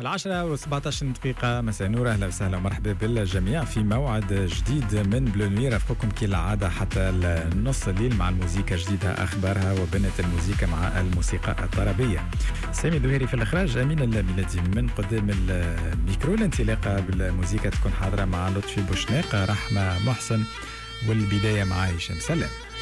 10:17 دقيقة مساء نور، أهلا وسهلا ومرحبا بالجميع في موعد جديد من بلو نوير. أفقكم كالعادة حتى نص الليل مع الموسيقى جديدة، أخبارها وبنت الموسيقى مع الموسيقى الطربية. سامي ذهيري في الإخراج، أمين الميلادي من قدام الميكرو. الانطلاقة بالموسيقى تكون حاضرة مع لطفي بوشناق، رحمة محسن، والبداية مع هشام سلام.